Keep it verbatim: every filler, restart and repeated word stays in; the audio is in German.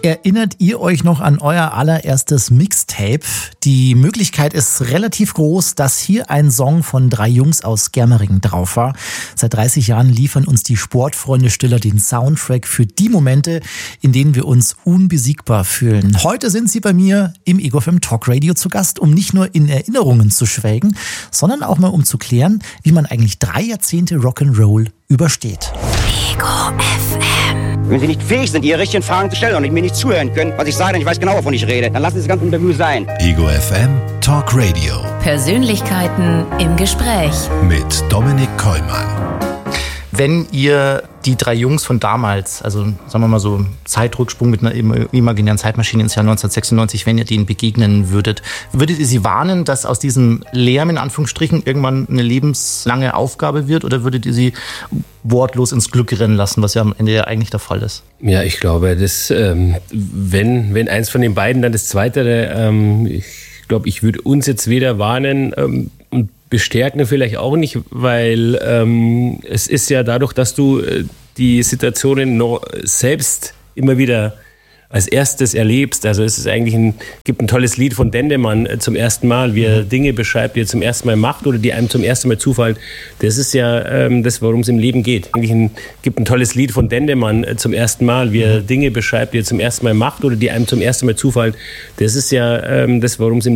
Erinnert ihr euch noch an euer allererstes Mixtape? Die Möglichkeit ist relativ groß, dass hier ein Song von drei Jungs aus Germering drauf war. Seit dreißig Jahren liefern uns die Sportfreunde Stiller den Soundtrack für die Momente, in denen wir uns unbesiegbar fühlen. Heute sind sie bei mir im Ego F M Talk Radio zu Gast, um nicht nur in Erinnerungen zu schwelgen, sondern auch mal um zu klären, wie man eigentlich drei Jahrzehnte Rock'n'Roll übersteht. Ego F M. Wenn Sie nicht fähig sind, Ihre richtigen Fragen zu stellen und mir nicht zuhören können, was ich sage, denn ich weiß genau, wovon ich rede, dann lassen Sie das ganze Interview sein. Ego F M Talk Radio. Persönlichkeiten im Gespräch. Mit Dominik Kollmann. Wenn ihr die drei Jungs von damals, also sagen wir mal so Zeitrücksprung mit einer imaginären Zeitmaschine ins Jahr neunzehnhundertsechsundneunzig, wenn ihr denen begegnen würdet, würdet ihr sie warnen, dass aus diesem Lärm in Anführungsstrichen irgendwann eine lebenslange Aufgabe wird, oder würdet ihr sie wortlos ins Glück rennen lassen, was ja am Ende ja eigentlich der Fall ist? Ja, ich glaube, das, ähm, wenn, wenn eins von den beiden, dann das Zweite. Ähm, ich glaube, ich würde uns jetzt weder warnen ähm, und bestärken vielleicht auch nicht, weil ähm, es ist ja dadurch, dass du äh, die Situationen noch selbst immer wieder als erstes erlebst. Also es ist eigentlich ein, gibt ein tolles Lied von Dendemann äh, zum ersten Mal, wie er Dinge beschreibt, die er zum ersten Mal macht oder die einem zum ersten Mal zufallen. Das ist ja ähm, das, worum es im Leben geht. Eigentlich ein, gibt ein tolles Lied von Dendemann äh, zum ersten Mal, wie er Dinge beschreibt, die er zum ersten Mal macht oder die einem zum ersten Mal zufallen. Das ist ja ähm, das, worum es im